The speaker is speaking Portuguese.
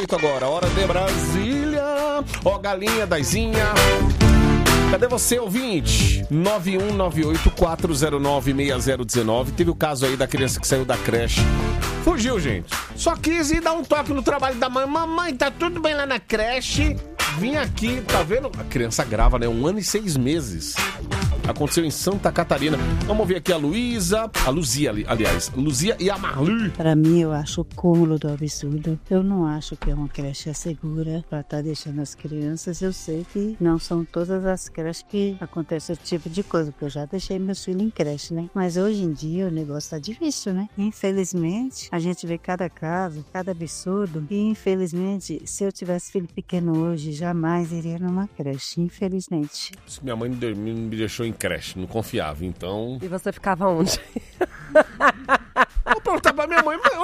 8 agora, hora de Brasília. Ó, galinha, Daizinha. Cadê você, ouvinte? 9198-409-6019. Teve o caso aí da criança que saiu da creche. Fugiu, gente. Só quis ir dar um toque no trabalho da mãe. Mamãe, tá tudo bem lá na creche? Vim aqui, tá vendo? A criança grava, né? 1 ano e 6 meses. Aconteceu em Santa Catarina. Vamos ver aqui a Luísa. A Luzia, aliás. Luzia e a Marlu. Para mim, eu acho o cúmulo do absurdo. Eu não acho que é uma creche segura para estar deixando as crianças. Eu sei que não são todas as creches que acontece esse tipo de coisa, porque eu já deixei meus filhos em creche, né? Mas hoje em dia o negócio tá difícil, né? Infelizmente, a gente vê cada caso, cada absurdo. E infelizmente, se eu tivesse filho pequeno hoje, jamais iria numa creche, infelizmente. Se minha mãe não me deixou em creche, não confiava, então... E você ficava onde? Vou perguntar pra minha mãe,